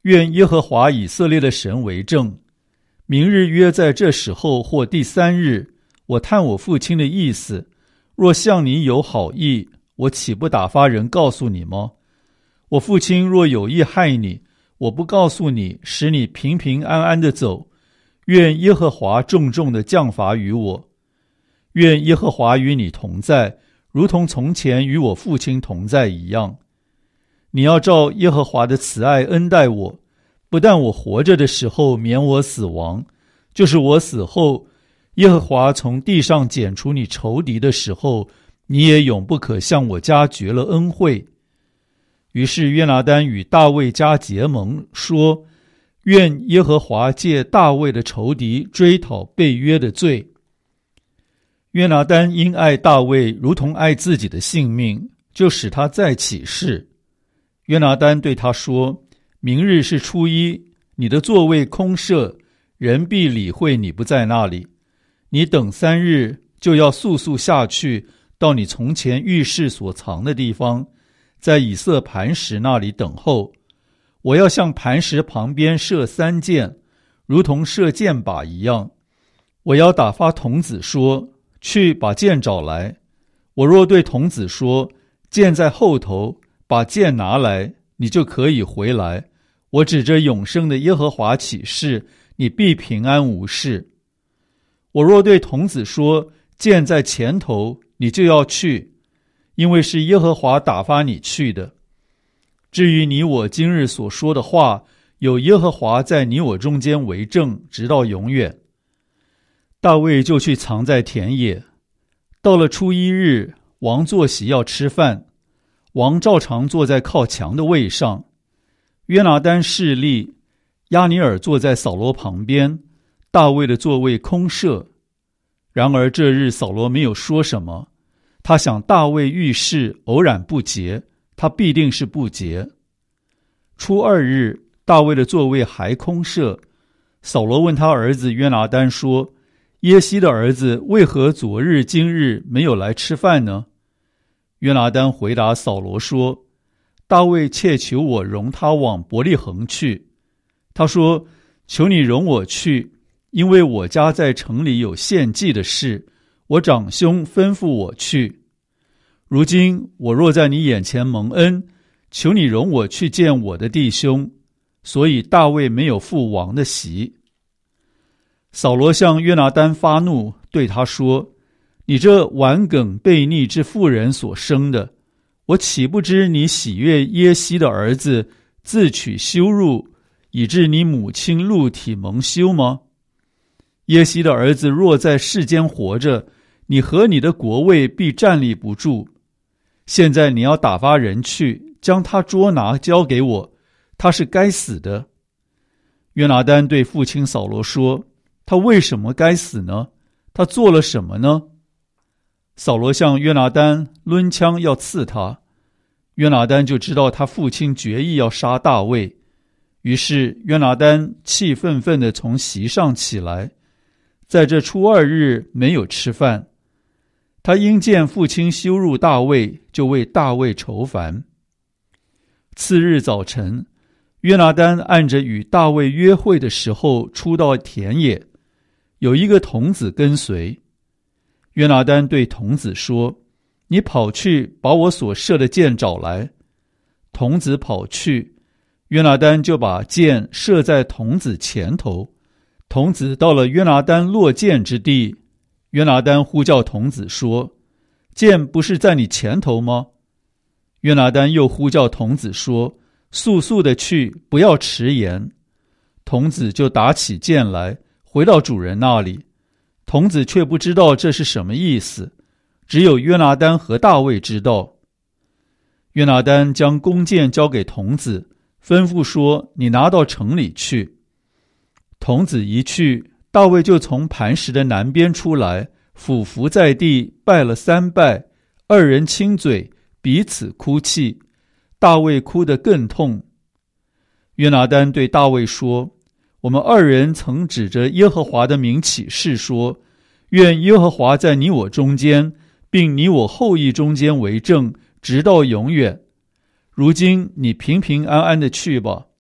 愿耶和华以色列的神为证，明日约在这时候或第3日，我探我父亲的意思，若向你有好意，我岂不打发人告诉你吗？我父亲若有意害你，我不告诉你，使你平平安安地走，愿耶和华重重地降罚于我。愿耶和华与你同在，如同从前与我父亲同在一样。你要照耶和华的慈爱恩待我，不但我活着的时候免我死亡，就是我死后，耶和华从地上剪除你仇敌的时候，你也永不可向我家绝了恩惠。于是约拿单与大卫家结盟，说：愿耶和华借大卫的仇敌追讨背约的罪。约拿单因爱大卫如同爱自己的性命，就使他再起誓。约拿单对他说：明日是初一，你的座位空设，人必理会你不在那里。你等3日，就要速速下去，到你从前浴室所藏的地方，在以色磐石那里等候。我要向磐石旁边射3箭，如同射箭靶一样。我要打发童子说：去把箭找来。我若对童子说：箭在后头，把箭拿来，你就可以回来。我指着永生的耶和华起誓，你必平安无事。我若对童子说：箭在前头，你就要去，因为是耶和华打发你去的。至于你我今日所说的话，有耶和华在你我中间为证，直到永远。大卫就去藏在田野。到了初一日，王坐席要吃饭，王照常坐在靠墙的位上。约拿单侍立，押尼珥坐在扫罗旁边，大卫的座位空设。然而这日扫罗没有说什么，他想大卫遇事偶然不洁，他必定是不洁。初2日，大卫的座位还空设。扫罗问他儿子约拿单说：耶西的儿子为何昨日今日没有来吃饭呢？约拿单回答扫罗说：大卫切求我容他往伯利恒去。他说：求你容我去，因为我家在城里有献祭的事，我长兄吩咐我去。如今我若在你眼前蒙恩，求你容我去见我的弟兄。所以大卫没有赴王的席。扫罗向约拿单发怒，对他说：你这顽梗悖逆之妇人所生的，我岂不知你喜悦耶西的儿子，自取羞辱，以致你母亲露体蒙羞吗？耶西的儿子若在世间活着，你和你的国位必站立不住。现在你要打发人去，将他捉拿交给我，他是该死的。约拿单对父亲扫罗说：他为什么该死呢？他做了什么呢？扫罗向约拿单抡枪要刺他，约拿单就知道他父亲决意要杀大卫。于是约拿单气愤愤地从席上起来，在这初2日没有吃饭。他因见父亲羞辱大卫，就为大卫愁烦。次日早晨，约拿单按着与大卫约会的时候出到田野，有一个童子跟随。约拿单对童子说：你跑去把我所射的箭找来。童子跑去，约拿单就把箭射在童子前头。童子到了约拿单落箭之地，约拿单呼叫童子说：箭不是在你前头吗？约拿单又呼叫童子说：速速的去，不要迟延。童子就打起箭来，回到主人那里。童子却不知道这是什么意思，只有约拿单和大卫知道。约拿单将弓箭交给童子，吩咐说：你拿到城里去。童子一去，大卫就从磐石的南边出来，俯伏在地，拜了3拜，二人亲嘴，彼此哭泣。大卫哭得更痛。约拿单对大卫说：我们2人曾指着耶和华的名起誓说：愿耶和华在你我中间，并你我后裔中间为证，直到永远。如今你平平安安的去吧。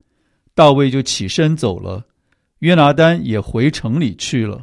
大卫就起身走了，约拿单也回城里去了。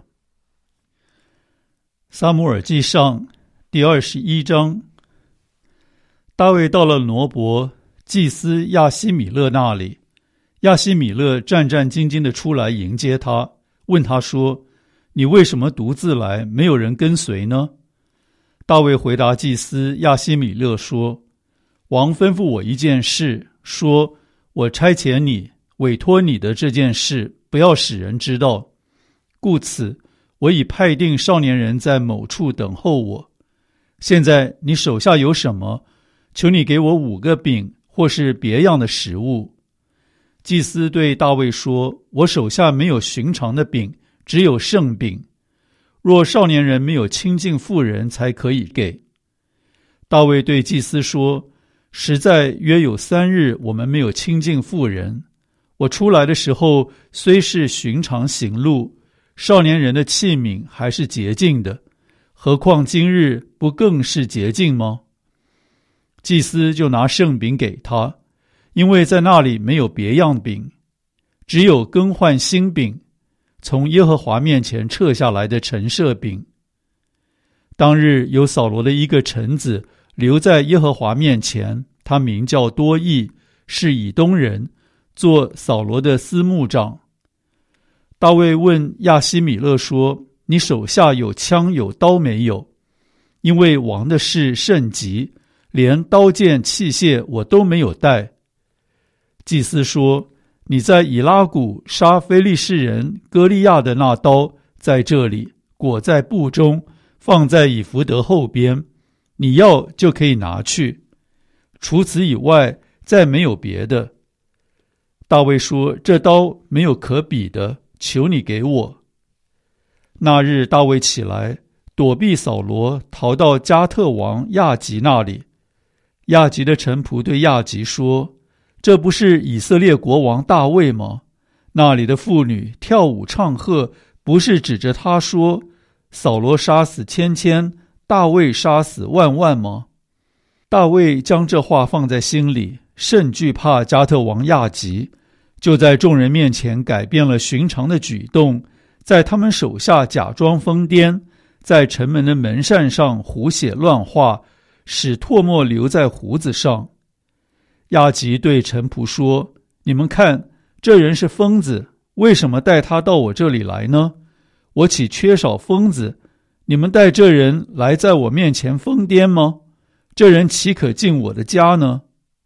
撒母耳记上第21章。大卫到了挪伯祭司亚希米勒那里，亚希米勒战战兢兢地出来迎接他，问他说：你为什么独自来，没有人跟随呢？大卫回答祭司亚希米勒说：王吩咐我一件事，说我差遣你，委托你的这件事不要使人知道，故此我已派定少年人在某处等候我。现在你手下有什么？求你给我5个饼，或是别样的食物。祭司对大卫说：我手下没有寻常的饼，只有圣饼。若少年人没有亲近妇人，才可以给。大卫对祭司说：实在约有3日，我们没有亲近妇人。我出来的时候，虽是寻常行路，少年人的器皿还是洁净的，何况今日不更是洁净吗？祭司就拿圣饼给他，因为在那里没有别样饼，只有更换新饼，从耶和华面前撤下来的陈设饼。当日有扫罗的一个臣子留在耶和华面前，他名叫多益，是以东人，做扫罗的司牧长。大卫问亚希米勒说：你手下有枪有刀没有？因为王的事甚急，连刀剑器械我都没有带。祭司说：你在以拉谷杀非利士人歌利亚的那刀在这里，裹在布中，放在以弗得后边，你要就可以拿去，除此以外再没有别的。大卫说：这刀没有可比的，求你给我。那日大卫起来，躲避扫罗，逃到加特王亚吉那里。亚吉的臣仆对亚吉说：这不是以色列国王大卫吗？那里的妇女跳舞唱和，不是指着他说：扫罗杀死千千，大卫杀死万万吗？大卫将这话放在心里，甚惧怕加特王亚吉，就在众人面前改变了寻常的举动，在他们手下假装疯癫，在城门的门扇上胡写乱画，使唾沫留在胡子上。亚吉对臣仆说：你们看，这人是疯子，为什么带他到我这里来呢？我岂缺少疯子？你们带这人来在我面前疯癫吗？这人岂可进我的家呢？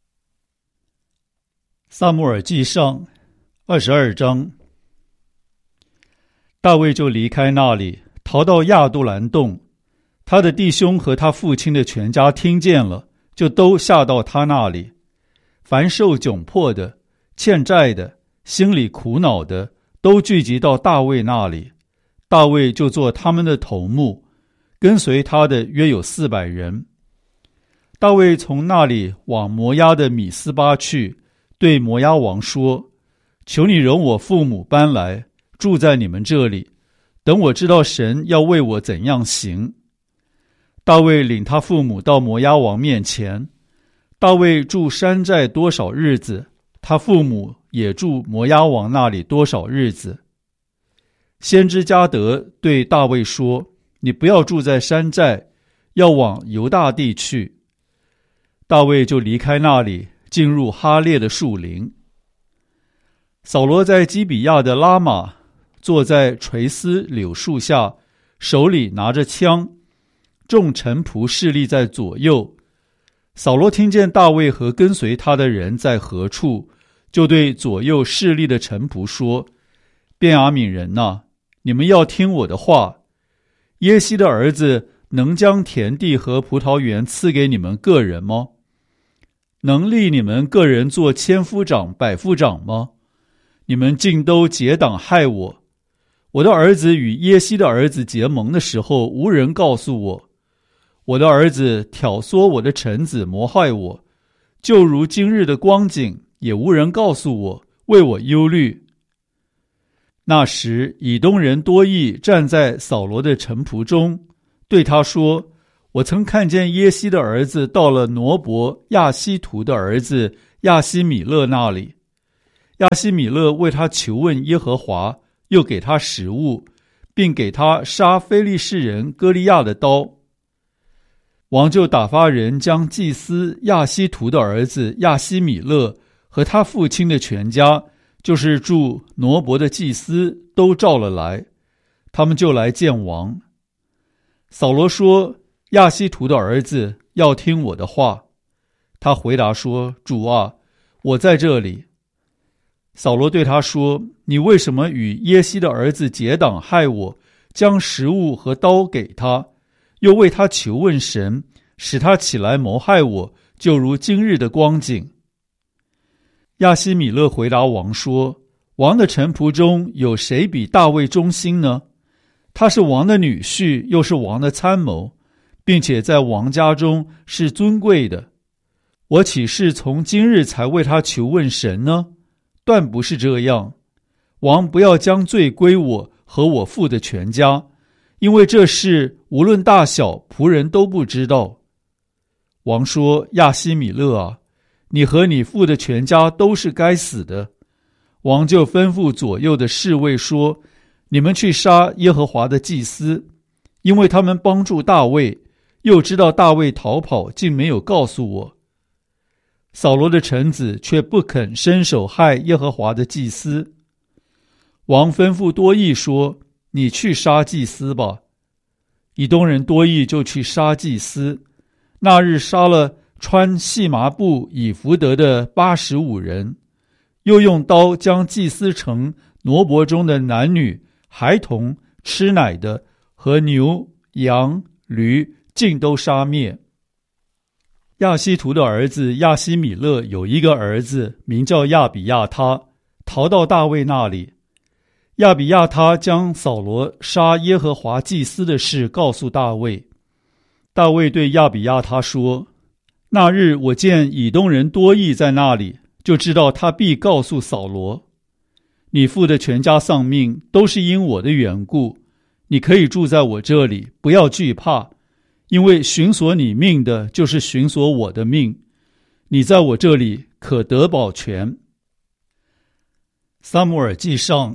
撒母耳记上22章。大卫就离开那里，逃到亚杜兰洞。他的弟兄和他父亲的全家听见了，就都下到他那里。凡受窘迫的、欠债的、心里苦恼的，都聚集到大卫那里。大卫就做他们的头目，跟随他的约有400人。大卫从那里往摩押的米斯巴去，对摩押王说：求你容我父母搬来，住在你们这里，等我知道神要为我怎样行。大卫领他父母到摩押王面前。大卫住山寨多少日子，他父母也住摩押王那里多少日子。先知加得对大卫说：你不要住在山寨，要往犹大地去。大卫就离开那里，进入哈列的树林。扫罗在基比亚的拉玛坐在垂丝柳树下，手里拿着枪，众臣仆侍立在左右。扫罗听见大卫和跟随他的人在何处，就对左右侍立的臣仆说：便雅悯人哪，你们要听我的话。耶西的儿子能将田地和葡萄园赐给你们个人吗？能立你们个人做千夫长、百夫长吗？你们尽都结党害我。我的儿子与耶西的儿子结盟的时候，无人告诉我。我的儿子挑唆我的臣子谋害我，就如今日的光景，也无人告诉我，为我忧虑。那时以东人多益站在扫罗的臣仆中，对他说：我曾看见耶西的儿子到了挪伯亚希图的儿子亚希米勒那里。 亚希米勒为他求问耶和华，又给他食物，并给他杀非利士人歌利亚的刀。王就打发人将祭司亚希图的儿子亚希米勒和他父亲的全家，就是住挪伯的祭司，都召了来，他们就来见王。扫罗说：亚希图的儿子要听我的话。他回答说：主啊，我在这里。扫罗对他说：你为什么与耶西的儿子结党害我，将食物和刀给他，又为他求问神，使他起来谋害我，就如今日的光景？亚希米勒回答王说：王的臣仆中有谁比大卫忠心呢？他是王的女婿，又是王的参谋，并且在王家中是尊贵的。我岂是从今日才为他求问神呢？断不是这样。王不要将罪归我和我父的全家，因为这事无论大小，仆人都不知道。王说：亚希米勒啊，你和你父的全家都是该死的。王就吩咐左右的侍卫说：你们去杀耶和华的祭司，因为他们帮助大卫，又知道大卫逃跑，竟没有告诉我。扫罗的臣子却不肯伸手害耶和华的祭司。王吩咐多益说：你去杀祭司吧。以东人多益就去杀祭司，那日杀了穿细麻布以弗得的85人，又用刀将祭司城挪伯中的男女、孩童、吃奶的和牛、羊、驴尽都杀灭。亚希图的儿子亚希米勒有一个儿子，名叫亚比亚他，逃到大卫那里。亚比亚他将扫罗杀耶和华祭司的事告诉大卫。大卫对亚比亚他说：那日我见以东人多益在那里，就知道他必告诉扫罗，你父的全家丧命都是因我的缘故，你可以住在我这里，不要惧怕，因为寻索你命的就是寻索我的命，你在我这里可得保全。撒母耳记上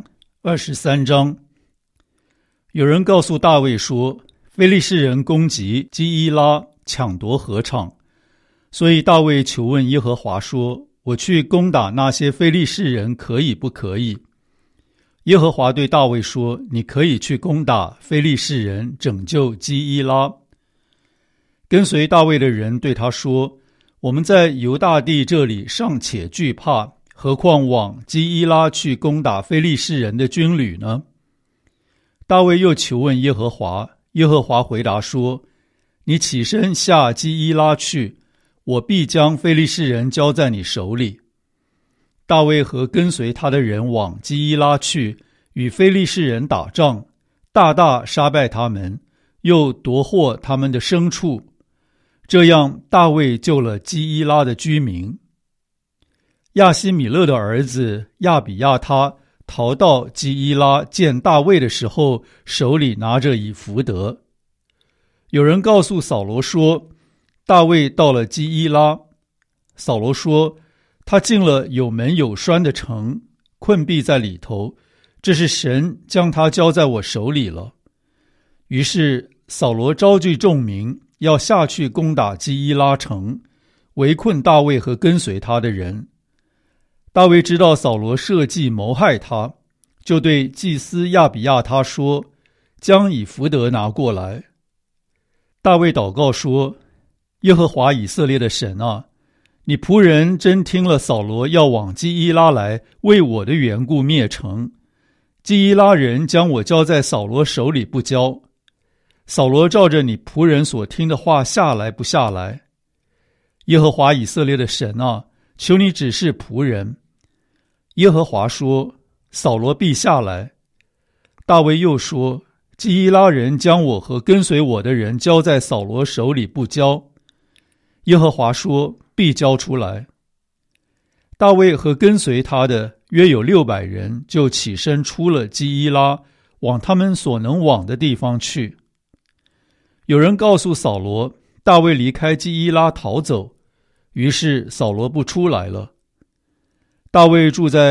23章。有人告诉大卫说，非利士人攻击基伊拉，抢夺禾场，所以大卫求问耶和华说：我去攻打那些非利士人可以不可以？耶和华对大卫说：你可以去攻打非利士人，拯救基伊拉。跟随大卫的人对他说：我们在犹大地这里尚且惧怕，何况往基伊拉去攻打非利士人的军旅呢？大卫又求问耶和华，耶和华回答说：你起身下基伊拉去，我必将非利士人交在你手里。大卫和跟随他的人往基伊拉去，与非利士人打仗，大大杀败他们，又夺获他们的牲畜。这样大卫救了基伊拉的居民。亚希米勒的儿子亚比亚他逃到基伊拉，见大卫的时候，手里拿着以弗得。有人告诉扫罗说，大卫到了基伊拉。扫罗说，他进了有门有栓的城，困闭在里头，这是神将他交在我手里了。于是扫罗招聚众民，要下去攻打基伊拉城，围困大卫和跟随他的人。大卫知道扫罗设计谋害他，就对祭司亚比亚他说：将以弗得拿过来。大卫祷告说：耶和华以色列的神啊，你仆人真听了扫罗要往基伊拉来，为我的缘故灭城。基伊拉人将我交在扫罗手里不交。扫罗照着你仆人所听的话下来不下来？耶和华以色列的神啊，求你指示仆人。耶和华说：扫罗必下来。大卫又说：基伊拉人将我和跟随我的人交在扫罗手里不交。耶和华说：必交出来。大卫和跟随他的约有600人，就起身出了基伊拉，往他们所能往的地方去。有人告诉扫罗，大卫离开基伊拉逃走，于是扫罗不出来了。大卫住在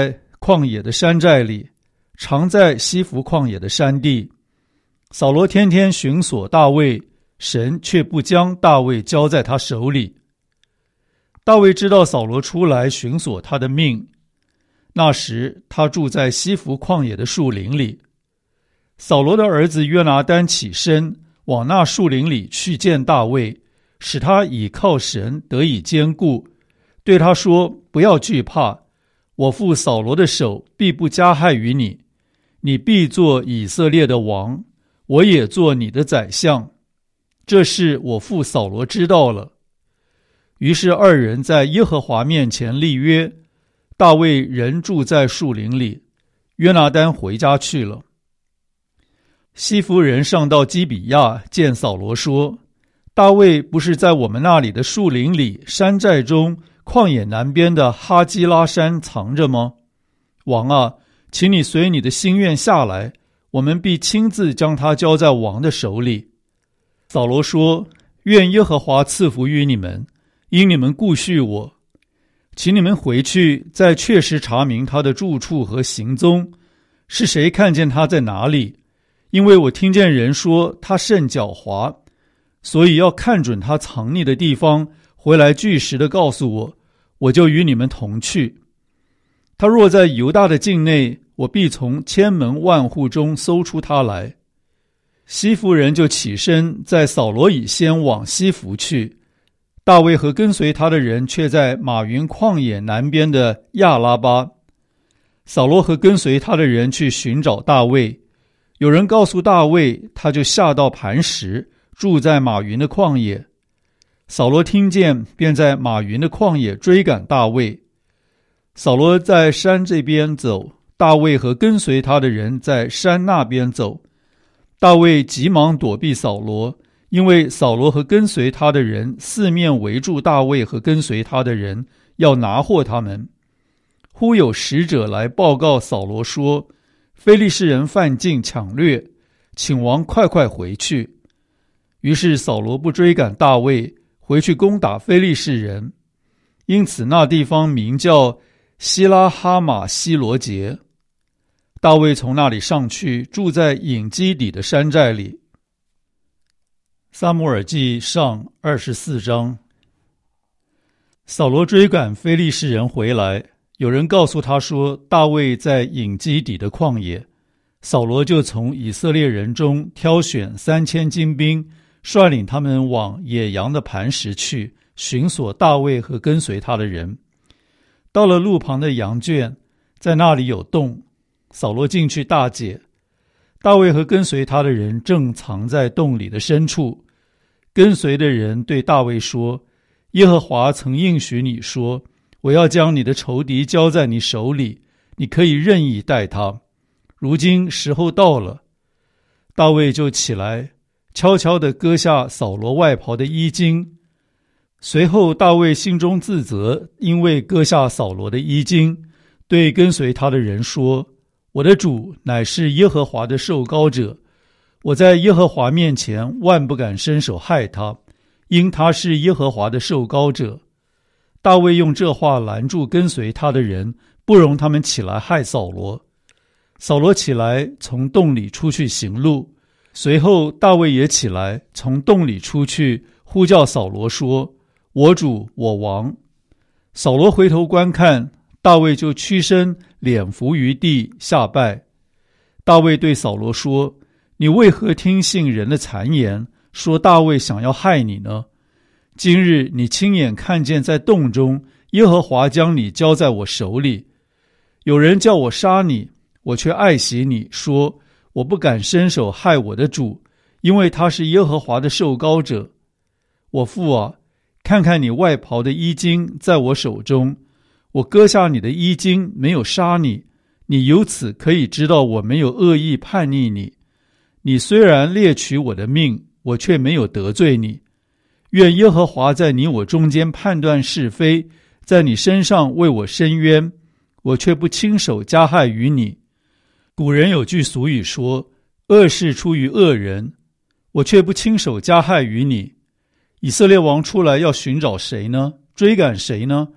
旷野的山寨里，常在西弗旷野的山地。扫罗天天寻索大卫，神却不将大卫交在他手里。大卫知道扫罗出来寻索他的命，那时他住在西弗旷野的树林里。扫罗的儿子约拿单起身往那树林里去见大卫，使他倚靠神得以坚固，对他说：不要惧怕，我父扫罗的手必不加害于你，你必做以色列的王，我也做你的宰相。这事我父扫罗知道了。于是二人在耶和华面前立约，大卫仍住在树林里，约拿单回家去了。西弗人上到基比亚见扫罗说：大卫不是在我们那里的树林里、山寨中、旷野南边的哈基拉山藏着吗？王啊，请你随你的心愿下来，我们必亲自将他交在王的手里。扫罗说：愿耶和华赐福于你们，因你们顾恤我。请你们回去，再确实查明他的住处和行踪，是谁看见他在哪里？因为我听见人说他甚狡猾，所以要看准他藏匿的地方，回来据实的告诉我，我就与你们同去。他若在犹大的境内，我必从千门万户中搜出他来。西弗人就起身，在扫罗以先往西弗去。大卫和跟随他的人却在马云旷野南边的亚拉巴。扫罗和跟随他的人去寻找大卫，有人告诉大卫，他就下到磐石，住在马云的旷野。扫罗听见，便在马云的旷野追赶大卫。扫罗在山这边走，大卫和跟随他的人在山那边走。大卫急忙躲避扫罗，因为扫罗和跟随他的人四面围住大卫和跟随他的人，要拿获他们。忽有使者来报告扫罗说：非利士人犯境抢掠，请王快快回去。于是扫罗不追赶大卫，回去攻打非利士人，因此那地方名叫希拉哈马希罗杰。大卫从那里上去，住在隐基底的山寨里。撒母耳记上24章。扫罗追赶非利士人回来，有人告诉他说，大卫在隐基底的旷野。扫罗就从以色列人中挑选3000精兵，率领他们往野羊的磐石去，寻索大卫和跟随他的人。到了路旁的羊圈，在那里有洞，扫罗进去大解。大卫和跟随他的人正藏在洞里的深处。跟随的人对大卫说：耶和华曾应许你说，我要将你的仇敌交在你手里，你可以任意待他。如今时候到了。大卫就起来，悄悄地割下扫罗外袍的衣襟。随后大卫心中自责，因为割下扫罗的衣襟，对跟随他的人说：我的主乃是耶和华的受膏者，我在耶和华面前万不敢伸手害他，因他是耶和华的受膏者。大卫用这话拦住跟随他的人，不容他们起来害扫罗。扫罗起来，从洞里出去行路，随后大卫也起来，从洞里出去，呼叫扫罗说：我主，我王。扫罗回头观看，大卫就屈身，脸伏于地，下拜。大卫对扫罗说：你为何听信人的谗言，说大卫想要害你呢？今日你亲眼看见在洞中，耶和华将你交在我手里。有人叫我杀你，我却爱惜你，说我不敢伸手害我的主，因为他是耶和华的受膏者。我父啊，看看你外袍的衣襟在我手中，我割下你的衣襟，没有杀你，你由此可以知道我没有恶意叛逆你。你虽然猎取我的命，我却没有得罪你。愿耶和华在你我中间判断是非，在你身上为我伸冤，我却不亲手加害于你。古人有句俗语说，恶事出于恶人，我却不亲手加害于你。以色列王出来要寻找谁呢？追赶谁呢？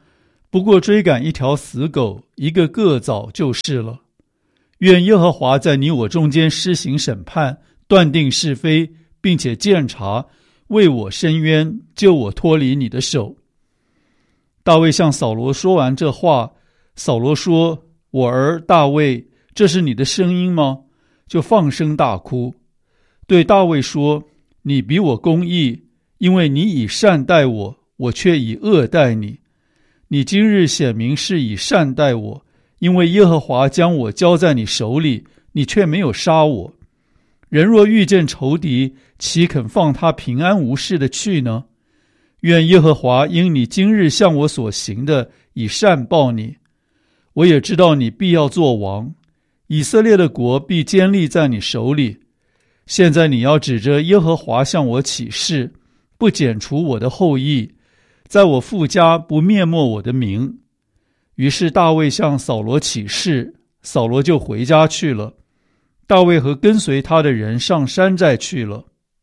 不过追赶一条死狗，一个个枣就是了。愿耶和华在你我中间施行审判，断定是非，并且鉴察，为我伸冤，救我脱离你的手。”大卫向扫罗说完这话，扫罗说：“我儿大卫，这是你的声音吗？”就放声大哭，对大卫说：“你比我公义，因为你以善待我，我却以恶待你。你今日显明是以善待我，因为耶和华将我交在你手里，你却没有杀我。人若遇见仇敌，岂肯放他平安无事的去呢？愿耶和华因你今日向我所行的，以善报你。我也知道你必要做王，以色列的国必坚立在你手里。现在你要指着耶和华向我起誓，不剪除我的后裔，在我父家不灭没我的名。”于是大卫向扫罗起誓，扫罗就回家去了。大卫和跟随他的人上山寨去了。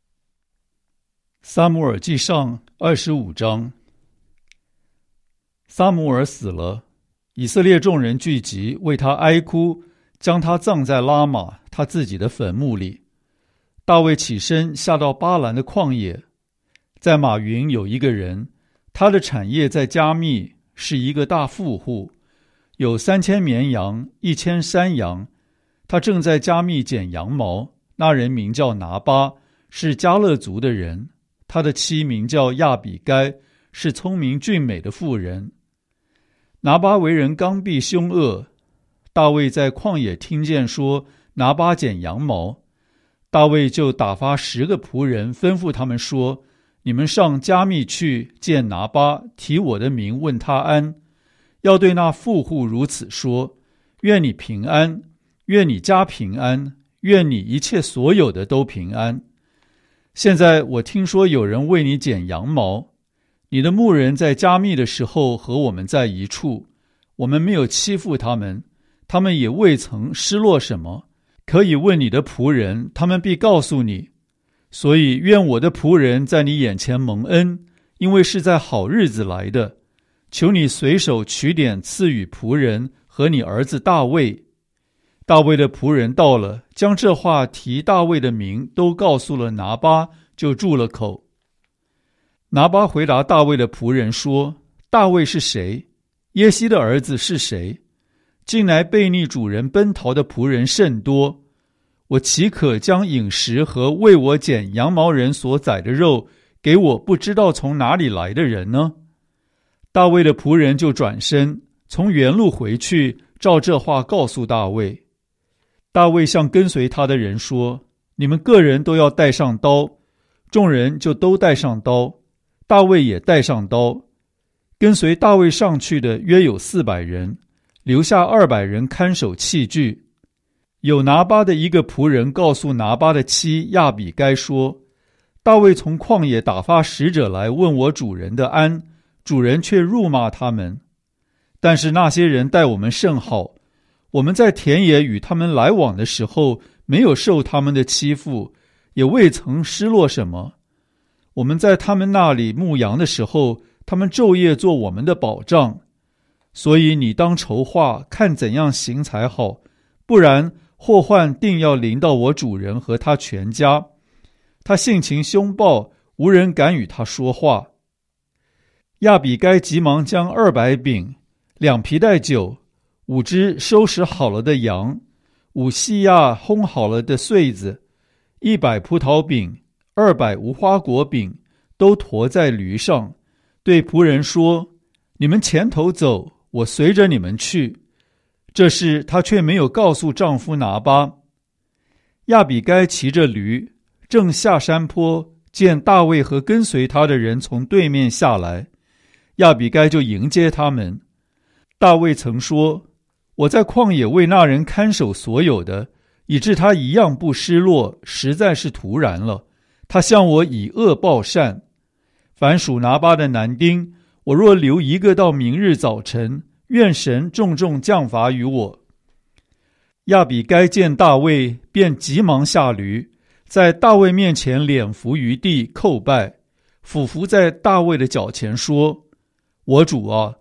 撒母耳记上25章。撒母耳死了，以色列众人聚集，为他哀哭，将他葬在拉玛他自己的坟墓里。大卫起身下到巴兰的旷野，在马云有一个人，他的产业在加密，是一个大富户，有3000绵羊，1000山羊。他正在加密剪羊毛，那人名叫拿巴，是迦勒族的人。他的妻名叫亚比该，是聪明俊美的妇人。拿巴为人刚愎凶恶，大卫在旷野听见说拿巴剪羊毛，大卫就打发10个仆人，吩咐他们说：“你们上加密去见拿巴，提我的名问他安，要对那富户如此说：愿你平安，愿你家平安，愿你一切所有的都平安。现在我听说有人为你剪羊毛，你的牧人在加密的时候和我们在一处，我们没有欺负他们，他们也未曾失落什么。可以问你的仆人，他们必告诉你。所以愿我的仆人在你眼前蒙恩，因为是在好日子来的。求你随手取点赐予仆人和你儿子大卫。”大卫的仆人到了，将这话提大卫的名都告诉了拿巴，就住了口。拿巴回答大卫的仆人说：“大卫是谁？耶西的儿子是谁？近来悖逆主人奔逃的仆人甚多，我岂可将饮食和为我剪羊毛人所宰的肉给我不知道从哪里来的人呢？”大卫的仆人就转身从原路回去，照这话告诉大卫。大卫向跟随他的人说：“你们个人都要带上刀。”众人就都带上刀，大卫也带上刀。跟随大卫上去的约有400人，留下200人看守器具。有拿巴的一个仆人告诉拿巴的妻亚比该说：“大卫从旷野打发使者来问我主人的安，主人却辱骂他们。但是那些人待我们甚好，我们在田野与他们来往的时候，没有受他们的欺负，也未曾失落什么。我们在他们那里牧羊的时候，他们昼夜做我们的保障。所以你当筹划，看怎样行才好，不然祸患定要临到我主人和他全家。他性情凶暴，无人敢与他说话。”亚比该急忙将200饼、2皮带酒、5只收拾好了的羊、5细亚烘好了的穗子、100葡萄饼、200无花果饼，都驮在驴上，对仆人说：“你们前头走，我随着你们去。”这事她却没有告诉丈夫拿巴。亚比该骑着驴，正下山坡，见大卫和跟随他的人从对面下来，亚比该就迎接他们。大卫曾说：“我在旷野为那人看守所有的，以致他一样不失落，实在是突然了。他向我以恶报善。凡属拿巴的男丁，我若留一个到明日早晨，愿神重重降罚于我。”亚比该见大卫，便急忙下驴，在大卫面前脸伏于地叩拜，俯伏在大卫的脚前说：“我主啊，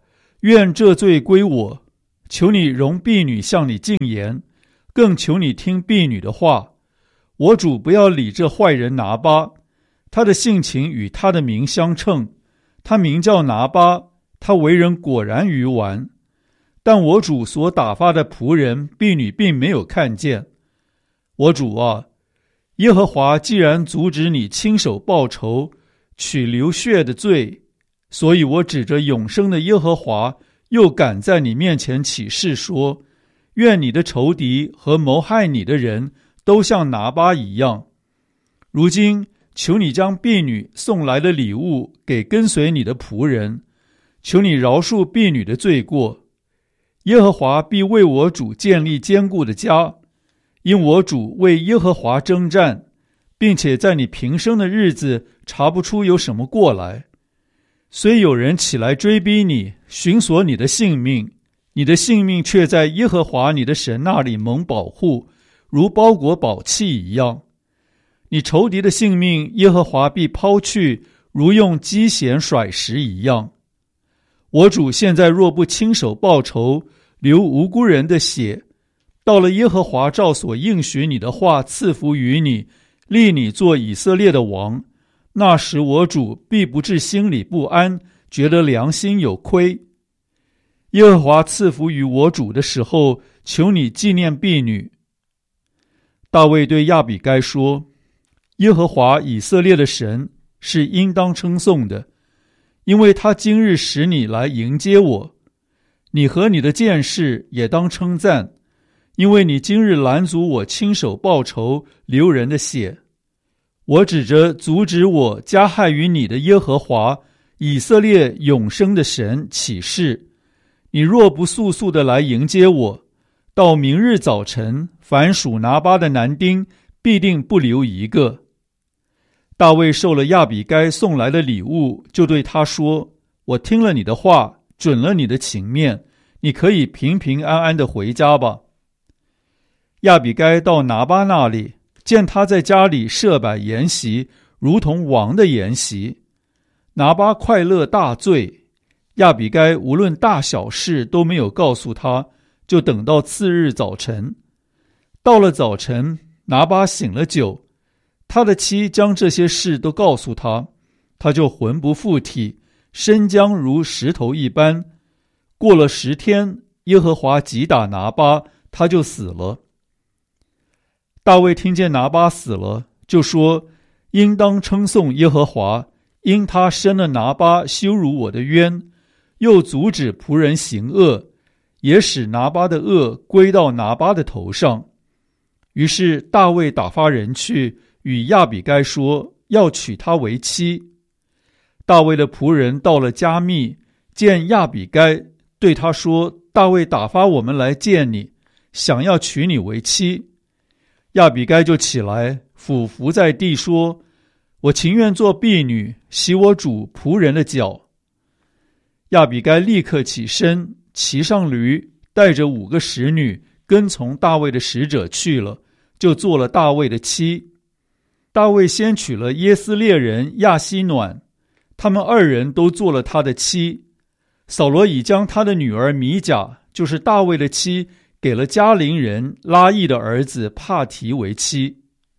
愿这罪归我，求你容婢女向你进言，更求你听婢女的话。我主不要理这坏人拿巴，他的性情与他的名相称，他名叫拿巴，他为人果然愚顽。但我主所打发的仆人婢女并没有看见。我主啊，耶和华既然阻止你亲手报仇，取流血的罪，所以我指着永生的耶和华，又敢在你面前起誓说，愿你的仇敌和谋害你的人都像拿巴一样。如今求你将婢女送来的礼物给跟随你的仆人，求你饶恕婢女的罪过。耶和华必为我主建立坚固的家，因我主为耶和华征战，并且在你平生的日子查不出有什么过来。虽有人起来追逼你，寻索你的性命，你的性命却在耶和华你的神那里蒙保护，如包裹宝器一样。你仇敌的性命，耶和华必抛去，如用机弦甩石一样。我主现在若不亲手报仇，流无辜人的血，到了耶和华照所应许你的话赐福于你，立你做以色列的王，那时我主必不至心里不安，觉得良心有亏。耶和华赐福于我主的时候，求你纪念婢女。大卫对亚比该说，耶和华以色列的神是应当称颂的，因为他今日使你来迎接我。你和你的剑士也当称赞，因为你今日拦阻我亲手报仇，流人的血。我指着阻止我加害于你的耶和华以色列永生的神起誓，你若不速速的来迎接我，到明日早晨，凡属拿巴的男丁必定不留一个。大卫受了亚比该送来的礼物，就对他说，我听了你的话，准了你的情面，你可以平平安安的回家吧。亚比该到拿巴那里，见他在家里设摆筵席，如同王的筵席。拿巴快乐大醉，亚比该无论大小事都没有告诉他，就等到次日早晨。到了早晨，拿巴醒了酒，他的妻将这些事都告诉他，他就魂不附体，身僵如石头一般。过了10天，耶和华击打拿巴，他就死了。大卫听见拿巴死了，就说，应当称颂耶和华，因他伸了拿巴羞辱我的冤，又阻止仆人行恶，也使拿巴的恶归到拿巴的头上。于是大卫打发人去与亚比该说，要娶她为妻。大卫的仆人到了加密，见亚比该，对他说，大卫打发我们来见你，想要娶你为妻。亚比该就起来，俯伏在地说，我情愿做婢女，洗我主仆人的脚。亚比该立刻起身，骑上驴，带着5个使女，跟从大卫的使者去了，就做了大卫的妻。大卫先娶了耶斯列人亚希暖，他们2人都做了他的妻。扫罗已将他的女儿米甲，就是大卫的妻，给了加林人拉益的儿子帕提为妻。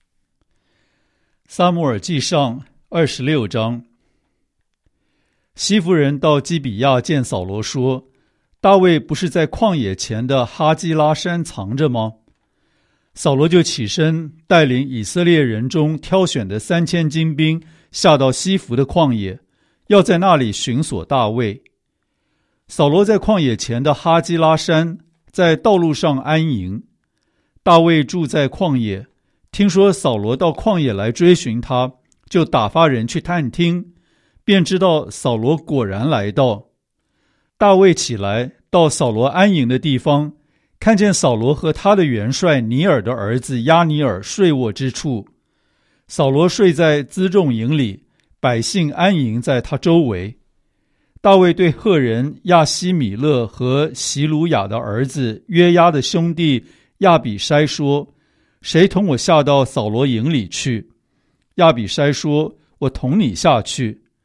撒母耳记上26章。西弗人到基比亚见扫罗说，大卫不是在旷野前的哈基拉山藏着吗？扫罗就起身，带领以色列人中挑选的3000精兵，下到西弗的旷野，要在那里寻索大卫。扫罗在旷野前的哈基拉山，在道路上安营。大卫住在旷野，听说扫罗到旷野来追寻他，就打发人去探听，便知道扫罗果然来到。大卫起来，到扫罗安营的地方，看见扫罗和他的元帅尼尔的儿子押尼尔睡卧之处。扫罗睡在辎重营里，百姓安营在他周围。大卫对赫人亚希米勒和席鲁雅的儿子约押的兄弟亚比筛说，谁同我下到扫罗营里去？亚比筛说，我同你下去。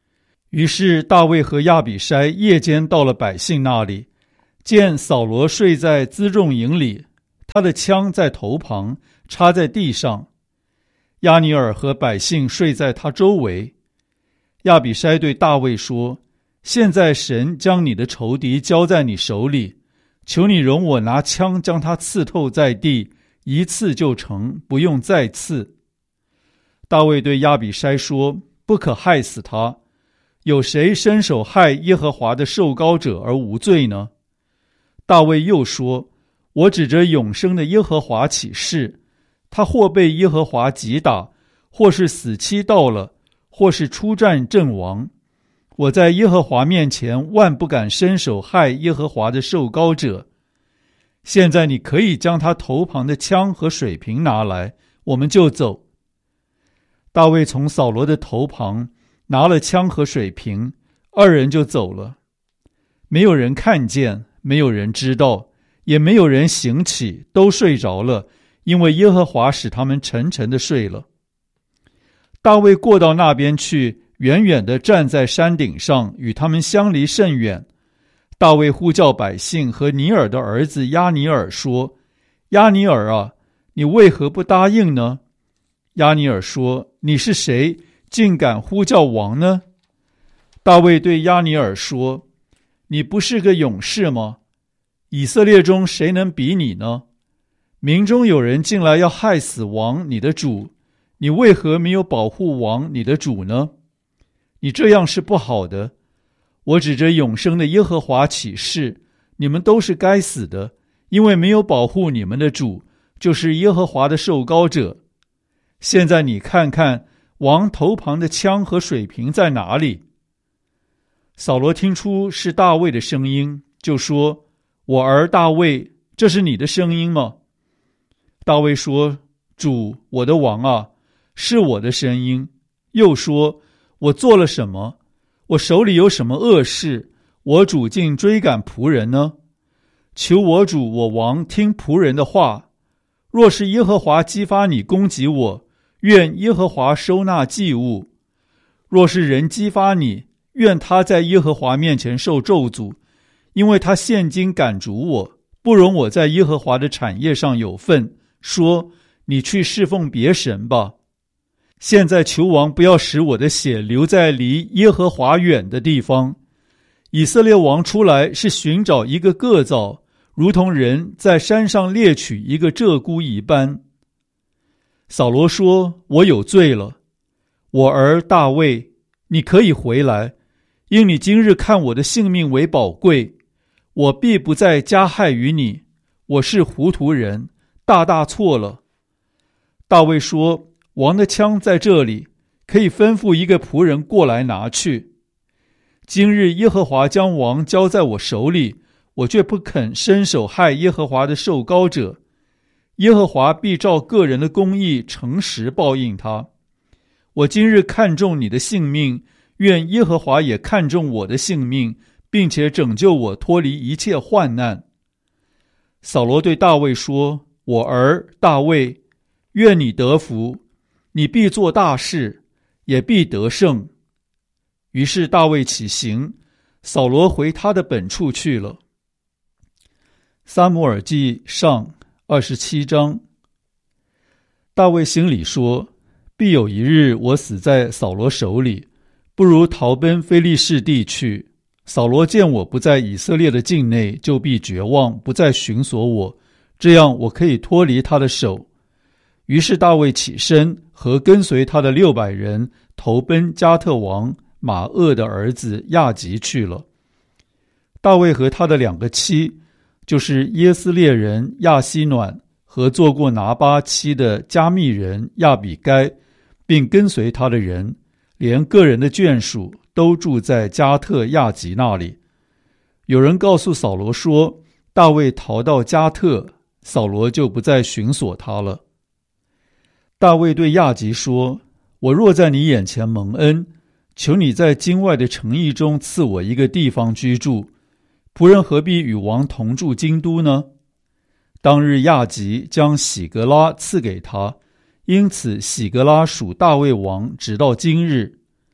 于是大卫和亚比筛夜间到了百姓那里，见扫罗睡在辎重营里，他的枪在头旁，插在地上。亚尼尔和百姓睡在他周围。亚比筛对大卫说：现在神将你的仇敌交在你手里，求你容我拿枪将他刺透在地，一刺就成，不用再刺。大卫对亚比筛说：不可害死他，有谁伸手害耶和华的受膏者而无罪呢？大卫又说：我指着永生的耶和华起誓，他或被耶和华击打，或是死期到了，或是出战阵亡，我在耶和华面前万不敢伸手害耶和华的受膏者。现在你可以将他头旁的枪和水瓶拿来，我们就走。大卫从扫罗的头旁拿了枪和水瓶，二人就走了。没有人看见，没有人知道，也没有人醒起，都睡着了，因为耶和华使他们沉沉地睡了。大卫过到那边去，远远地站在山顶上，与他们相离甚远。大卫呼叫百姓和尼尔的儿子亚尼尔说：亚尼尔啊，你为何不答应呢？亚尼尔说：你是谁，竟敢呼叫王呢？大卫对亚尼尔说：你不是个勇士吗？以色列中谁能比你呢？民中有人进来要害死王你的主，你为何没有保护王你的主呢？你这样是不好的。我指着永生的耶和华起誓，你们都是该死的，因为没有保护你们的主，就是耶和华的受膏者。现在你看看王头旁的枪和水瓶在哪里？扫罗听出是大卫的声音，就说：我儿大卫，这是你的声音吗？大卫说：主，我的王啊，是我的声音。又说：我做了什么？我手里有什么恶事？我主竟追赶仆人呢？求我主我王听仆人的话。若是耶和华激发你攻击我，愿耶和华收纳祭物；若是人激发你，愿他在耶和华面前受咒诅，因为他现今赶逐我，不容我在耶和华的产业上有份，说：你去侍奉别神吧。现在求王不要使我的血流在离耶和华远的地方。以色列王出来是寻找一个个蚤，如同人在山上猎取一个鹧鸪一般。扫罗说：我有罪了。我儿大卫，你可以回来，因你今日看我的性命为宝贵，我必不再加害于你。我是糊涂人，大大错了。大卫说：王的枪在这里，可以吩咐一个仆人过来拿去。今日耶和华将王交在我手里，我却不肯伸手害耶和华的受膏者。耶和华必照个人的公义诚实报应他。我今日看重你的性命，愿耶和华也看重我的性命，并且拯救我脱离一切患难。扫罗对大卫说：我儿大卫，愿你得福，你必做大事，也必得胜。于是大卫起行，扫罗回他的本处去了。撒母耳记上27章。大卫心里说：必有一日我死在扫罗手里，不如逃奔非利士地去。扫罗见我不在以色列的境内，就必绝望，不再寻索我，这样我可以脱离他的手。于是大卫起身，和跟随他的600人投奔加特王马厄的儿子亚吉去了。大卫和他的2个妻，就是耶斯列人亚希暖和做过拿巴妻的加密人亚比该，并跟随他的人，连个人的眷属，都住在加特亚吉那里。有人告诉扫罗说，大卫逃到加特，扫罗就不再寻索他了。大卫对亚吉说：我若在你眼前蒙恩，求你在京外的城邑中赐我一个地方居住，仆人何必与王同住京都呢？当日亚吉将喜格拉赐给他，因此喜格拉属大卫王直到今日。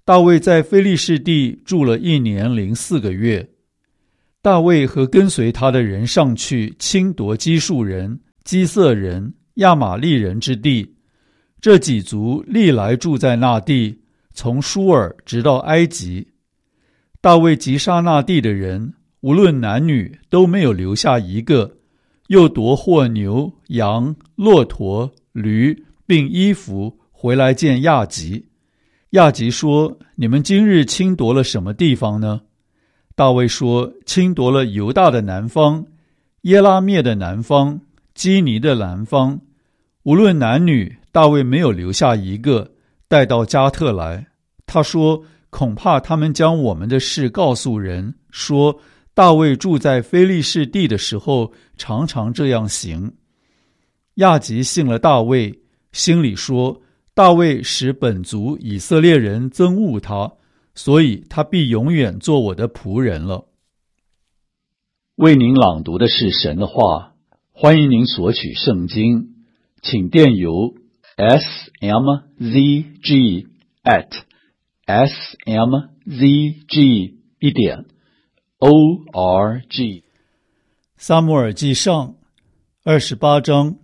大卫在非利士地住了1年零4个月。大卫和跟随他的人上去侵夺基述人、基色人、亚玛利人之地，这几族历来住在那地，从舒尔直到埃及。大卫击杀那地的人，无论男女，都没有留下一个，又夺获牛、羊、骆驼、驴，并衣服回来见亚吉。亚吉说：你们今日侵夺了什么地方呢？大卫说：侵夺了犹大的南方、耶拉灭的南方、基尼的南方，无论男女，大卫没有留下一个，带到加特来。他说：恐怕他们将我们的事告诉人，说大卫住在非利士地的时候，常常这样行。亚吉信了大卫，心里说：大卫使本族以色列人憎恶他，所以他必永远做我的仆人了。为您朗读的是神的话，欢迎您索取圣经，请电邮 smzg@smzg.org。 撒母耳记上28章。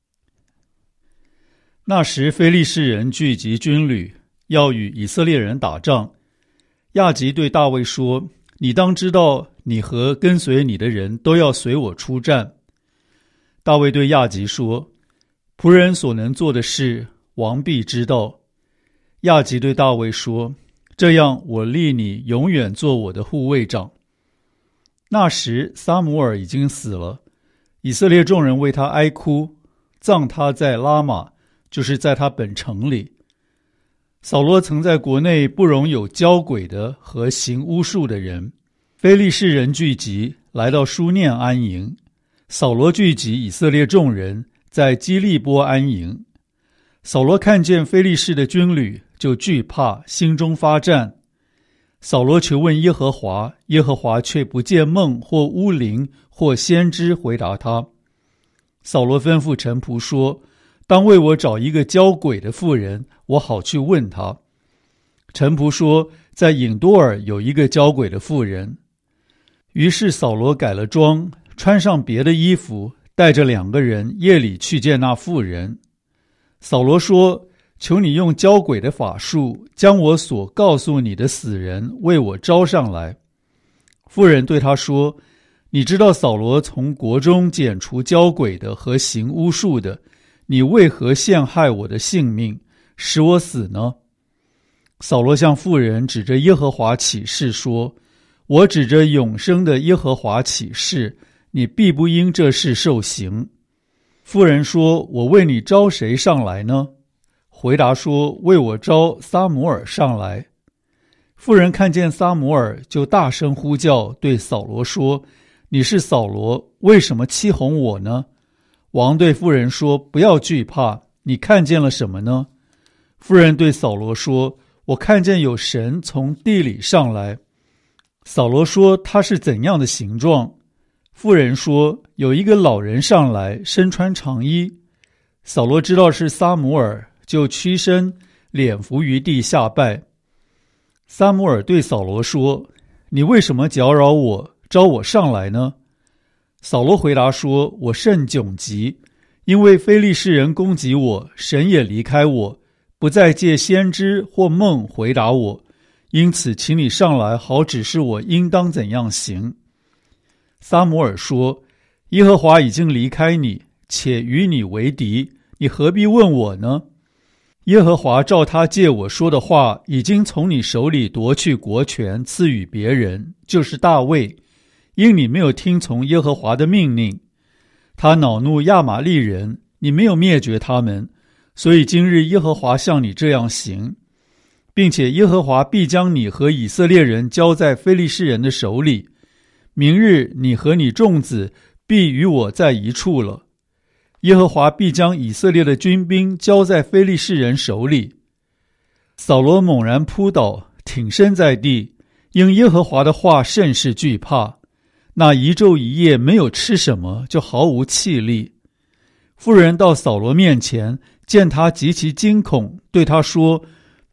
那时非利士人聚集军旅，要与以色列人打仗。亚吉对大卫说：你当知道，你和跟随你的人都要随我出战。大卫对亚吉说：仆人所能做的事，王必知道。亚吉对大卫说：这样我立你永远做我的护卫长。那时撒母耳已经死了，以色列众人为他哀哭，葬他在拉玛，就是在他本城里。扫罗曾在国内不容有交鬼的和行巫术的人。非利士人聚集，来到书念安营。扫罗聚集以色列众人，在基利波安营。扫罗看见非利士的军旅，就惧怕，心中发战。扫罗求问耶和华，耶和华却不见梦或巫灵或先知回答他。扫罗吩咐臣仆说：当为我找一个交鬼的妇人，我好去问他。臣仆说：在隐多尔有一个交鬼的妇人。于是扫罗改了装，穿上别的衣服，带着2个人夜里去见那妇人。扫罗说：求你用交鬼的法术，将我所告诉你的死人为我招上来。妇人对他说：你知道扫罗从国中剪除交鬼的和行巫术的，你为何陷害我的性命，使我死呢？扫罗向妇人指着耶和华起誓说：我指着永生的耶和华起誓，你必不因这事受刑。妇人说：我为你招谁上来呢？回答说：为我招撒母耳上来。妇人看见撒母耳，就大声呼叫，对扫罗说：你是扫罗，为什么欺哄我呢？王对妇人说：不要惧怕，你看见了什么呢？妇人对扫罗说：我看见有神从地里上来。扫罗说：他是怎样的形状？妇人说：有一个老人上来，身穿长衣。扫罗知道是撒母耳，就屈身，脸伏于地下拜。撒母耳对扫罗说：你为什么搅扰我，招我上来呢？扫罗回答说：我甚窘急，因为非利士人攻击我，神也离开我，不再借先知或梦回答我，因此请你上来，好指示我应当怎样行。撒母耳说：耶和华已经离开你，且与你为敌，你何必问我呢？耶和华照他借我说的话，已经从你手里夺去国权，赐予别人，就是大卫，因你没有听从耶和华的命令。他恼怒亚玛利人，你没有灭绝他们，所以今日耶和华向你这样行，并且耶和华必将你和以色列人交在非利士人的手里。明日你和你众子必与我在一处了。耶和华必将以色列的军兵交在非利士人手里。扫罗猛然扑倒，挺身在地，因耶和华的话甚是惧怕。那一昼一夜没有吃什么，就毫无气力。妇人到扫罗面前，见他极其惊恐，对他说：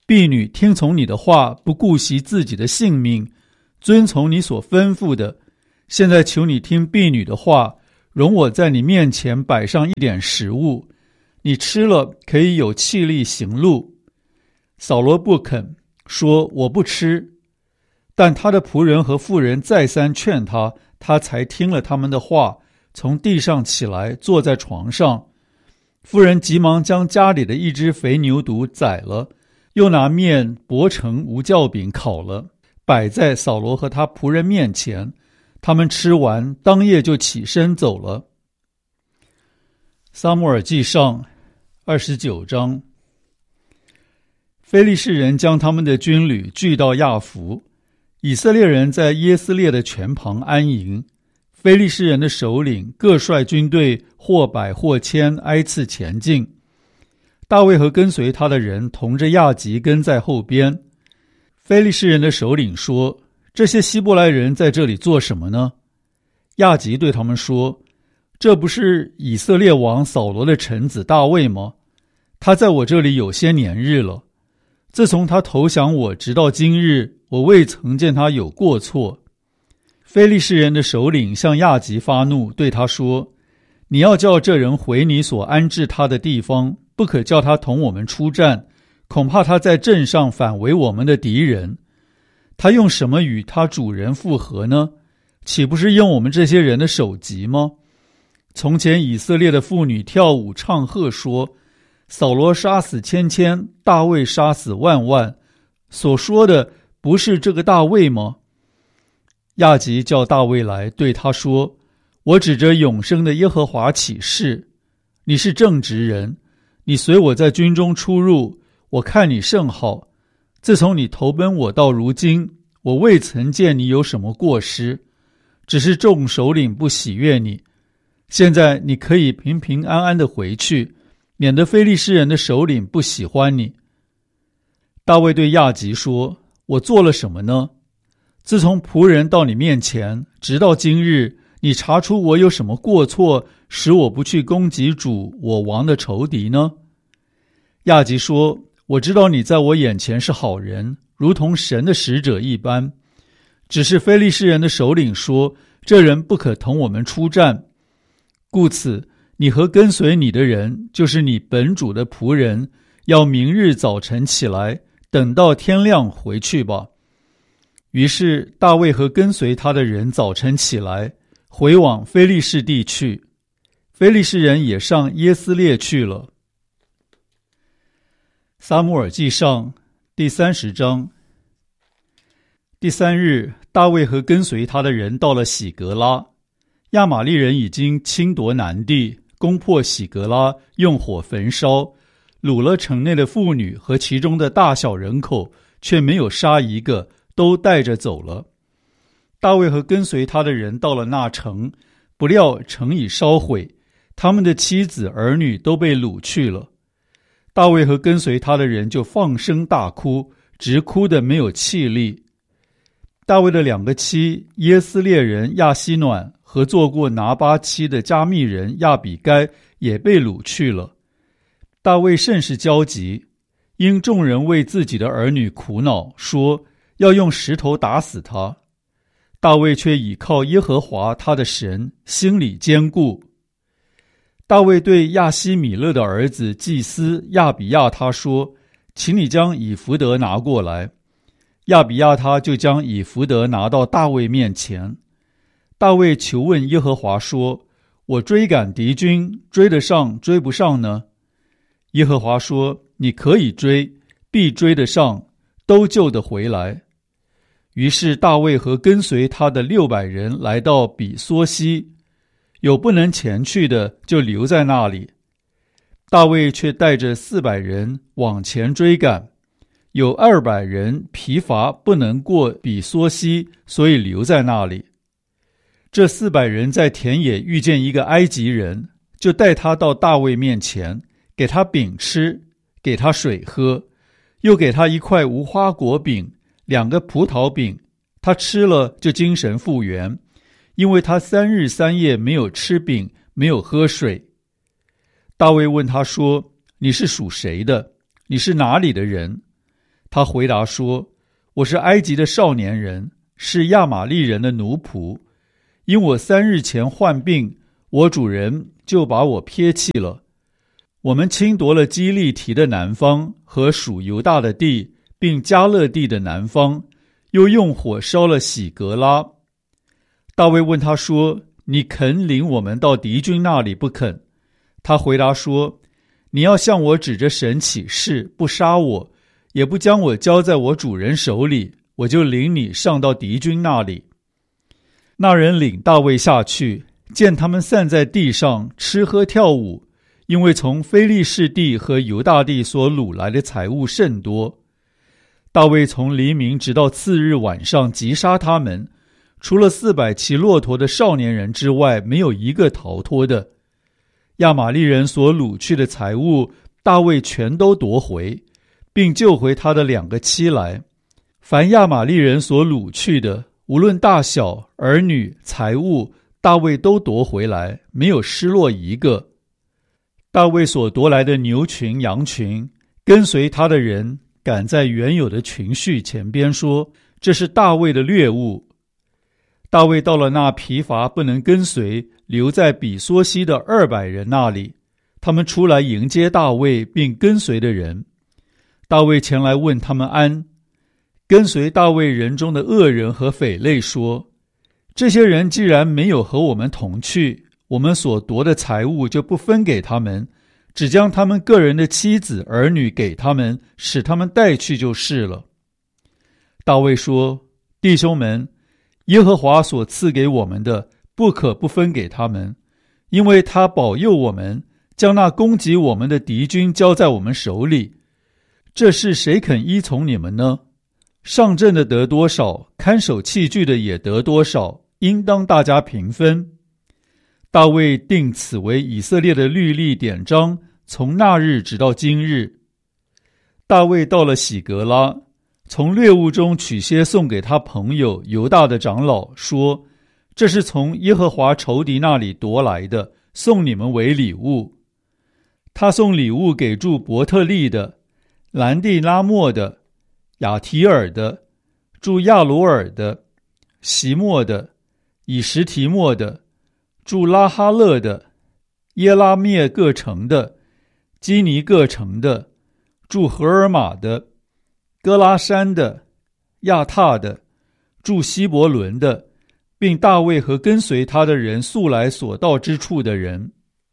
婢女听从你的话，不顾惜自己的性命，遵从你所吩咐的。现在求你听婢女的话，容我在你面前摆上一点食物，你吃了可以有气力行路。扫罗不肯，说我不吃。但他的仆人和妇人再三劝他，他才听了他们的话，从地上起来，坐在床上。妇人急忙将家里的一只肥牛犊宰了，又拿面薄成无酵饼烤了，摆在扫罗和他仆人面前。他们吃完，当夜就起身走了。撒母耳记上29章。非利士人将他们的军旅聚到亚弗，以色列人在耶斯列的泉旁安营。非利士人的首领各率军队或百或千挨次前进。大卫和跟随他的人同着亚吉跟在后边。非利士人的首领说，这些希伯来人在这里做什么呢？亚吉对他们说，这不是以色列王扫罗的臣子大卫吗？他在我这里有些年日了，自从他投降我直到今日，我未曾见他有过错。非利士人的首领向亚吉发怒，对他说，你要叫这人回你所安置他的地方，不可叫他同我们出战，恐怕他在阵上反为我们的敌人。他用什么与他主人复合呢？岂不是用我们这些人的首级吗？从前以色列的妇女跳舞唱和说，扫罗杀死千千，大卫杀死万万，所说的不是这个大卫吗？亚吉叫大卫来，对他说，我指着永生的耶和华起誓，你是正直人，你随我在军中出入，我看你甚好。自从你投奔我到如今，我未曾见你有什么过失，只是众首领不喜悦你。现在你可以平平安安地回去，免得非利士人的首领不喜欢你。大卫对亚吉说，我做了什么呢？自从仆人到你面前，直到今日，你查出我有什么过错，使我不去攻击主我王的仇敌呢？亚吉说，我知道你在我眼前是好人，如同神的使者一般。只是非利士人的首领说，这人不可同我们出战。故此，你和跟随你的人，就是你本主的仆人，要明日早晨起来，等到天亮回去吧。于是大卫和跟随他的人早晨起来，回往非利士地去。非利士人也上耶斯列去了。撒母耳记上第30章。第3日，大卫和跟随他的人到了喜格拉。亚玛力人已经侵夺南地，攻破喜格拉，用火焚烧，掳了城内的妇女和其中的大小人口，却没有杀一个，都带着走了。大卫和跟随他的人到了那城，不料城已烧毁，他们的妻子儿女都被掳去了。大卫和跟随他的人就放声大哭，直哭得没有气力。大卫的2个妻耶斯列人亚希暖和做过拿巴妻的加密人亚比该也被掳去了。大卫甚是焦急，因众人为自己的儿女苦恼，说要用石头打死他。大卫却倚靠耶和华他的神，心里坚固。大卫对亚希米勒的儿子祭司亚比亚他说，请你将以弗得拿过来。亚比亚他就将以弗得拿到大卫面前。大卫求问耶和华说，我追赶敌军，追得上追不上呢？耶和华说，你可以追，必追得上，都救得回来。于是大卫和跟随他的600人来到比梭西，有不能前去的就留在那里。大卫却带着400人往前追赶，有200人疲乏不能过比梭西，所以留在那里。这400人在田野遇见一个埃及人，就带他到大卫面前，给他饼吃，给他水喝，又给他一块无花果饼，2个葡萄饼，他吃了就精神复原，因为他3日3夜没有吃饼，没有喝水。大卫问他说，你是属谁的？你是哪里的人？ 他回答说：我是埃及的少年人，是亚玛力人的奴仆，因我3日前患病，我主人就把我撇弃了。我们侵夺了基利提的南方和属犹大的地，并加勒地的南方，又用火烧了喜格拉。大卫问他说：你肯领我们到敌军那里不肯？他回答说：你要向我指着神起誓，不杀我，也不将我交在我主人手里，我就领你上到敌军那里。那人领大卫下去，见他们散在地上吃喝跳舞，因为从非利士地和犹大地所掳来的财物甚多。大卫从黎明直到次日晚上击杀他们，除了400骑骆驼的少年人之外，没有一个逃脱的。亚玛力人所掳去的财物，大卫全都夺回，并救回他的2个妻来。凡亚玛力人所掳去的，无论大小、儿女、财物，大卫都夺回来，没有失落一个。大卫所夺来的牛群、羊群，跟随他的人赶在原有的群序前边说：这是大卫的掠物。大卫到了那疲乏不能跟随，留在比梭西的200人那里，他们出来迎接大卫并跟随的人。大卫前来问他们安。跟随大卫人中的恶人和匪类说：这些人既然没有和我们同去，我们所夺的财物就不分给他们，只将他们个人的妻子儿女给他们，使他们带去就是了。大卫说：弟兄们，耶和华所赐给我们的，不可不分给他们，因为他保佑我们，将那攻击我们的敌军交在我们手里。这事谁肯依从你们呢？上阵的得多少，看守器具的也得多少，应当大家平分。大卫定此为以色列的律例典章，从那日直到今日。大卫到了喜格拉，从掠物中取些送给他朋友犹大的长老，说：这是从耶和华仇敌那里夺来的，送你们为礼物。他送礼物给住伯特利的、兰地拉莫的、亚提尔的、住亚罗尔的、席莫的、以实提莫的、住拉哈勒的、耶拉灭各城的、基尼各城的、住荷尔玛的、哥拉山的、亚塔的、住希伯伦的，并大卫和跟随他的人素来所到之处的人。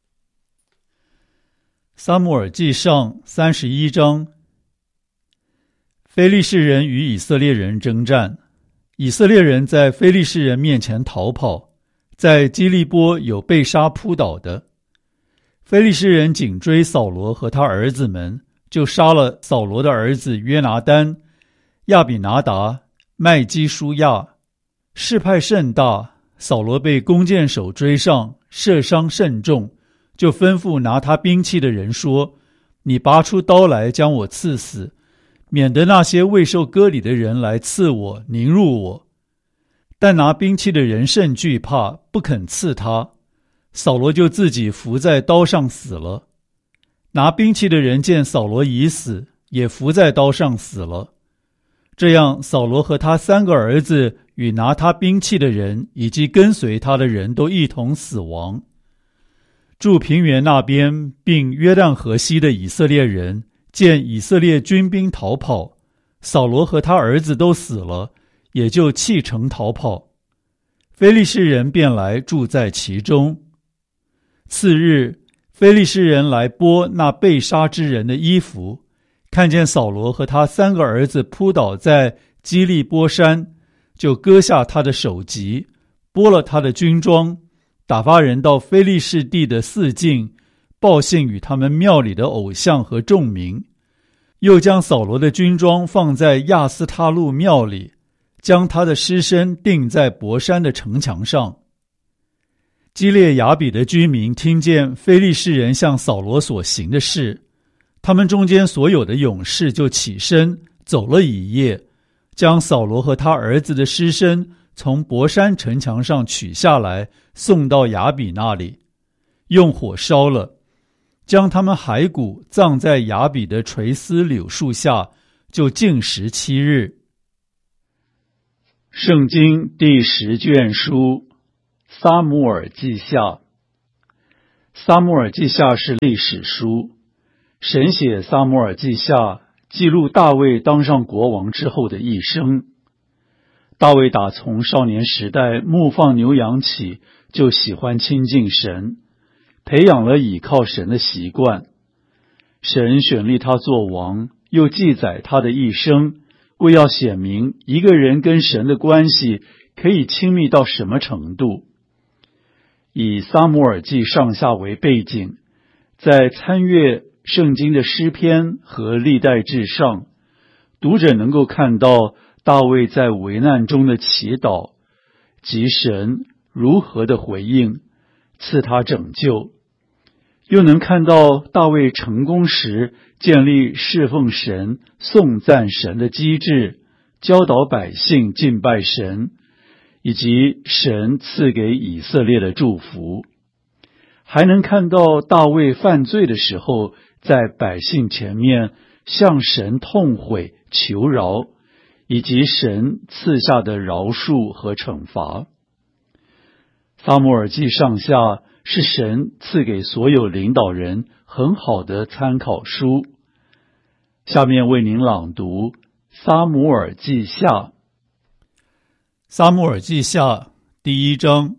撒母耳记上31章。非利士人与以色列人征战，以色列人在非利士人面前逃跑，在基利波有被杀扑倒的。非利士人紧追扫罗和他儿子们，就杀了扫罗的儿子约拿单、亚比拿达、麦基舒亚。事派甚大，扫罗被弓箭手追上，射伤甚重，就吩咐拿他兵器的人说：你拔出刀来将我刺死，免得那些未受割礼的人来刺我，凌辱我。但拿兵器的人甚惧怕，不肯刺他。扫罗就自己伏在刀上死了。拿兵器的人见扫罗已死，也伏在刀上死了。这样，扫罗和他3个儿子与拿他兵器的人以及跟随他的人都一同死亡。住平原那边并约旦河西的以色列人见以色列军兵逃跑，扫罗和他儿子都死了，也就弃城逃跑。非利士人便来住在其中。次日，非利士人来剥那被杀之人的衣服，看见扫罗和他3个儿子扑倒在基利波山，就割下他的首级，剥了他的军装，打发人到非利士地的四境，报信与他们庙里的偶像和众民，又将扫罗的军装放在亚斯他路庙里，将他的尸身钉在伯山的城墙上。基列雅比的居民听见非利士人向扫罗所行的事，他们中间所有的勇士就起身走了一夜，将扫罗和他儿子的尸身从伯山城墙上取下来，送到雅比那里，用火烧了，将他们骸骨葬在雅比的垂丝柳树下， 就禁食7日。圣经第10卷书撒母耳记下。撒母耳记下是历史书，神写撒母耳记下，记录大卫当上国王之后的一生。大卫打从少年时代牧放牛羊起，就喜欢亲近神，培养了倚靠神的习惯。神选立他做王，又记载他的一生，为要显明一个人跟神的关系可以亲密到什么程度。以撒母耳记上下为背景，在参阅圣经的诗篇和历代志上，读者能够看到大卫在危难中的祈祷，及神如何的回应，赐他拯救。又能看到大卫成功时建立侍奉神、颂赞神的机制，教导百姓敬拜神，以及神赐给以色列的祝福。还能看到大卫犯罪的时候，在百姓前面向神痛悔求饶，以及神赐下的饶恕和惩罚。撒母耳记上下是神赐给所有领导人很好的参考书。下面为您朗读撒母耳记下。撒母耳记下第1章。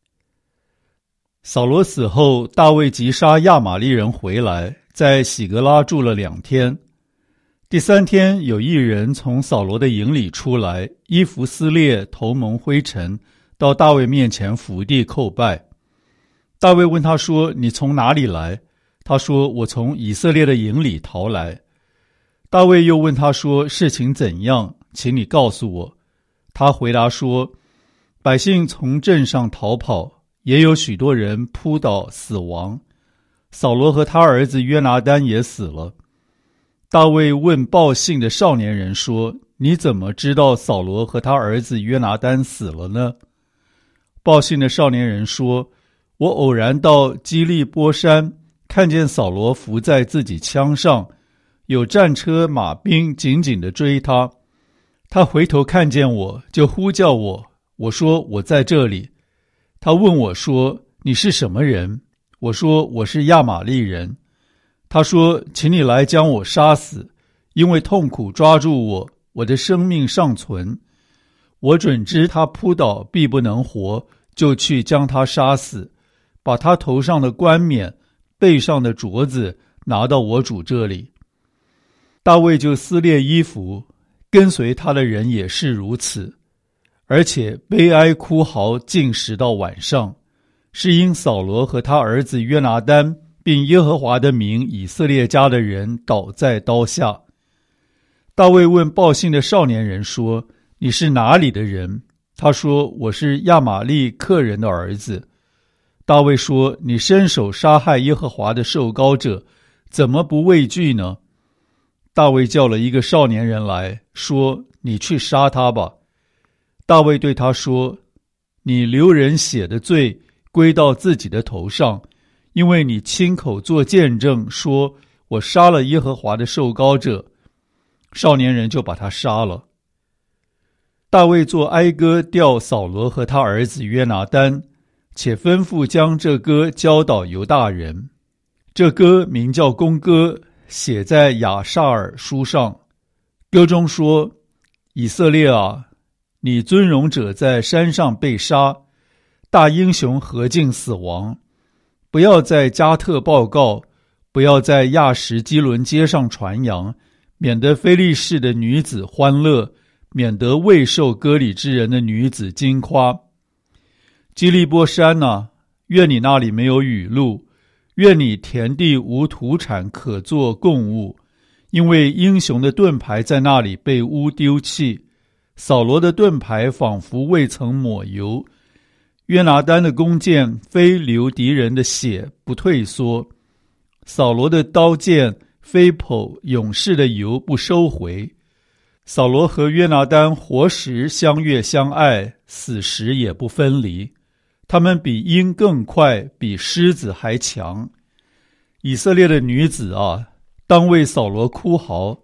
扫罗死后，大卫击杀亚玛力人回来，在喜格拉住了2天。第3天，有一人从扫罗的营里出来，衣服撕裂，头蒙灰尘，到大卫面前伏地叩拜。大卫问他说：“你从哪里来？”他说：“我从以色列的营里逃来。”大卫又问他说：“事情怎样？请你告诉我。”他回答说：“百姓从镇上逃跑，也有许多人扑倒死亡。扫罗和他儿子约拿单也死了。”大卫问报信的少年人说：“你怎么知道扫罗和他儿子约拿单死了呢？”报信的少年人说：“我偶然到基利波山，看见扫罗伏在自己枪上，有战车马兵紧紧地追他。他回头看见我，就呼叫我，我说我在这里。他问我说：你是什么人？我说我是亚玛力人。他说：请你来将我杀死，因为痛苦抓住我，我的生命尚存。我准知他扑倒必不能活，就去将他杀死，把他头上的冠冕、背上的镯子拿到我主这里。大卫就撕裂衣服，跟随他的人也是如此，而且悲哀哭嚎，禁食到晚上，是因扫罗和他儿子约拿单，并耶和华的名以色列家的人倒在刀下。大卫问报信的少年人说：你是哪里的人？他说：我是亚玛力克人的儿子。大卫说：你伸手杀害耶和华的受膏者，怎么不畏惧呢？大卫叫了一个少年人来说：你去杀他吧。大卫对他说：你流人血的罪归到自己的头上，因为你亲口做见证说，我杀了耶和华的受膏者。少年人就把他杀了。大卫作哀歌吊扫罗和他儿子约拿单，且吩咐将这歌教导犹大人。这歌名叫弓歌，写在亚萨尔书上。歌中说：以色列啊，你尊荣者在山上被杀，大英雄何竟死亡？不要在加特报告，不要在亚什基伦街上传扬，免得非利士的女子欢乐，免得未受割礼之人的女子惊夸。基利波山啊，愿你那里没有雨露，愿你田地无土产可作供物，因为英雄的盾牌在那里被污丢弃，扫罗的盾牌仿佛未曾抹油，约拿单的弓箭非流敌人的血不退缩，扫罗的刀剑非剖勇士的油不收回。扫罗和约拿单活时相悦相爱，死时也不分离。他们比鹰更快，比狮子还强。以色列的女子啊，当为扫罗哭嚎，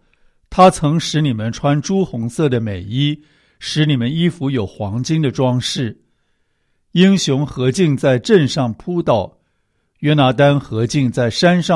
他曾使你们穿朱红色的美衣，使你们衣服有黄金的装饰。英雄何进在阵上扑倒，约拿单何进在山上